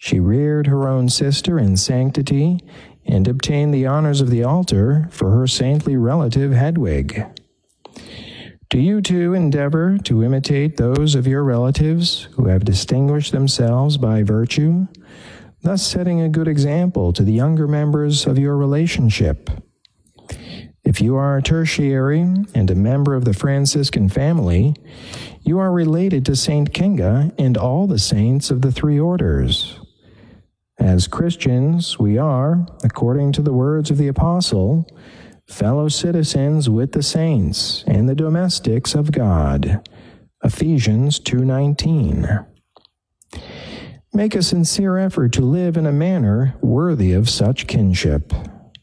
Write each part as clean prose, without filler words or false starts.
She reared her own sister in sanctity and obtained the honors of the altar for her saintly relative Hedwig. Do you too endeavor to imitate those of your relatives who have distinguished themselves by virtue, thus setting a good example to the younger members of your relationship? If you are a tertiary and a member of the Franciscan family, you are related to Saint Kinga and all the saints of the three orders. As Christians, we are, according to the words of the Apostle, fellow citizens with the saints and the domestics of God. Ephesians 2:19. Make a sincere effort to live in a manner worthy of such kinship.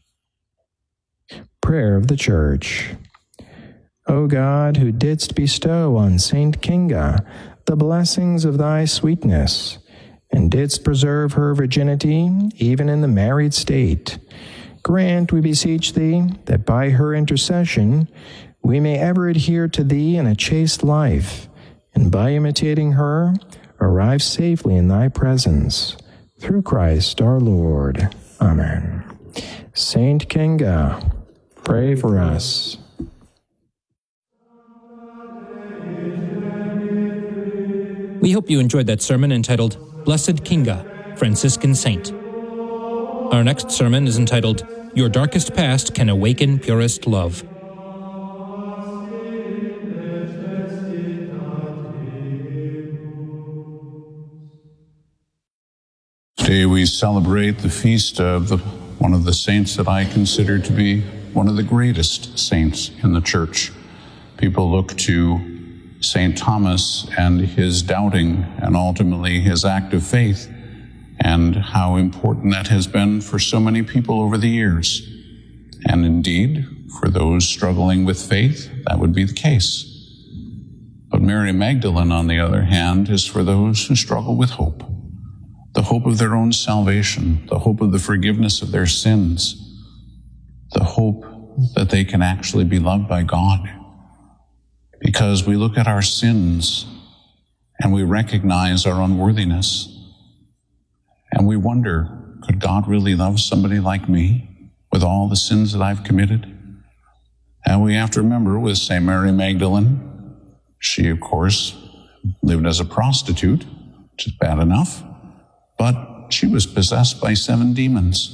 Prayer of the Church. O God, who didst bestow on Saint Kinga the blessings of thy sweetness, and didst preserve her virginity even in the married state, grant, we beseech thee, that by her intercession we may ever adhere to thee in a chaste life, and by imitating her, arrive safely in thy presence. Through Christ our Lord. Amen. Saint Kinga, pray for us. We hope you enjoyed that sermon entitled Blessed Kinga, Franciscan Saint. Our next sermon is entitled Your Darkest Past Can Awaken Purest Love. Today we celebrate the feast of one of the saints that I consider to be one of the greatest saints in the Church. People look to St. Thomas and his doubting and ultimately his act of faith, and how important that has been for so many people over the years. And indeed, for those struggling with faith, that would be the case. But Mary Magdalene, on the other hand, is for those who struggle with hope. The hope of their own salvation, the hope of the forgiveness of their sins, the hope that they can actually be loved by God. Because we look at our sins and we recognize our unworthiness, and we wonder, could God really love somebody like me with all the sins that I've committed? And we have to remember with St. Mary Magdalene, she, of course, lived as a prostitute, which is bad enough, but she was possessed by 7 demons.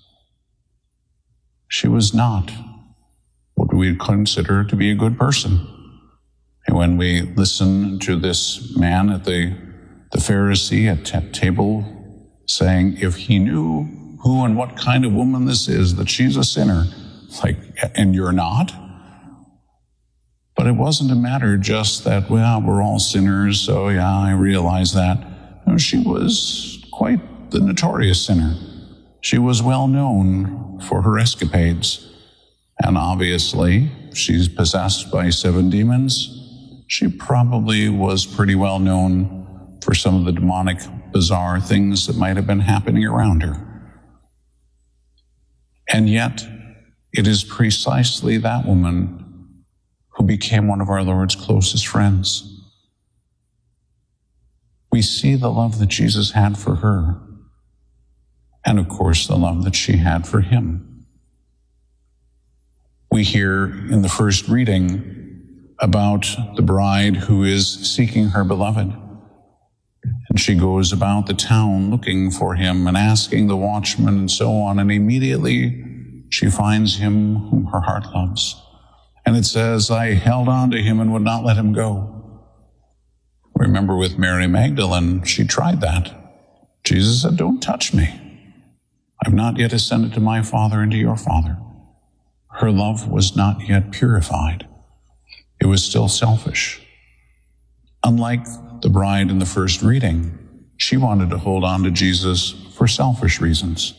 She was not what we would consider to be a good person. And when we listen to this man at the Pharisee at table saying, if he knew who and what kind of woman this is, that she's a sinner, like, and you're not. But it wasn't a matter just that, well, we're all sinners, so yeah, I realize that. No, she was quite the notorious sinner. She was well known for her escapades. And obviously, she's possessed by 7 demons. She probably was pretty well known for some of the demonic, bizarre things that might have been happening around her. And yet, it is precisely that woman who became one of our Lord's closest friends. We see the love that Jesus had for her, and of course, the love that she had for him. We hear in the first reading about the bride who is seeking her beloved. And she goes about the town looking for him and asking the watchman and so on, and immediately she finds him whom her heart loves. And it says, I held on to him and would not let him go. Remember with Mary Magdalene, she tried that. Jesus said, don't touch me. I've not yet ascended to my Father and to your Father. Her love was not yet purified. It was still selfish. Unlike the bride in the first reading, she wanted to hold on to Jesus for selfish reasons.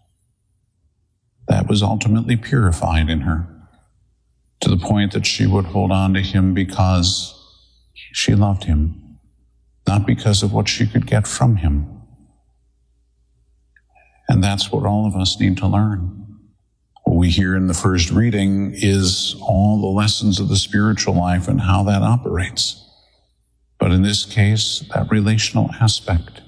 That was ultimately purified in her, to the point that she would hold on to him because she loved him, not because of what she could get from him. And that's what all of us need to learn. What we hear in the first reading is all the lessons of the spiritual life and how that operates. But in this case, that relational aspect,